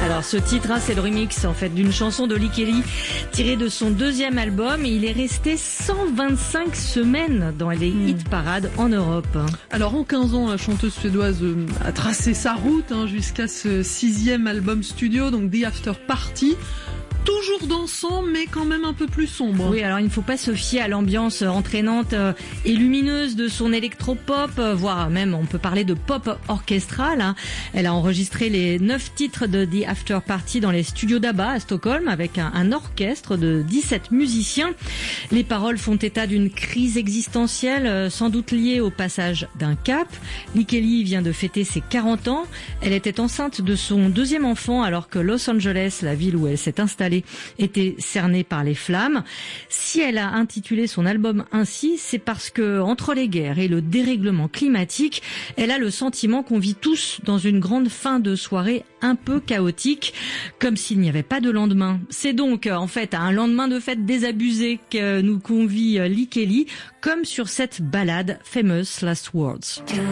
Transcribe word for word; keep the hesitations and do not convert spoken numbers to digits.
Alors ce titre, hein, c'est le remix en fait d'une chanson de Lee Kelly tirée de son deuxième album. Et il est resté cent vingt-cinq semaines dans les mmh. hit parades en Europe. Alors en quinze ans, la chanteuse suédoise a tracé sa route hein, jusqu'à ce sixième album studio, donc The After Party. Toujours dansant, mais quand même un peu plus sombre. Oui, alors il ne faut pas se fier à l'ambiance entraînante et lumineuse de son électropop, voire même on peut parler de pop orchestral. Hein. Elle a enregistré les neuf titres de The After Party dans les studios d'ABBA à Stockholm avec un, un orchestre de dix-sept musiciens. Les paroles font état d'une crise existentielle, sans doute liée au passage d'un cap. Lee Kelly vient de fêter ses quarante ans. Elle était enceinte de son deuxième enfant alors que Los Angeles, la ville où elle s'est installée, était cernée par les flammes. Si elle a intitulé son album ainsi, c'est parce que, entre les guerres et le dérèglement climatique, elle a le sentiment qu'on vit tous dans une grande fin de soirée un peu chaotique, comme s'il n'y avait pas de lendemain. C'est donc, en fait, à un lendemain de fête désabusé que nous convie Lee Kelly, comme sur cette ballade Famous Last Words.